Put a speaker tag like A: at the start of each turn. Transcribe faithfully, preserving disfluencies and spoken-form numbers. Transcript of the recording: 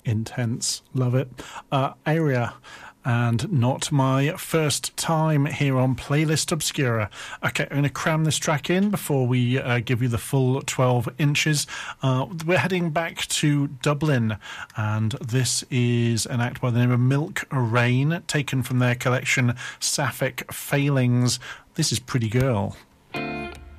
A: intense. Love it. Uh, Aria, and Not My First Time here on Playlist Obscura. Okay, I'm going to cram this track in before we uh, give you the full twelve inches. Uh, we're heading back to Dublin, and this is an act by the name of Milk Rain, taken from their collection Sapphic Failings. This is Pretty Girl.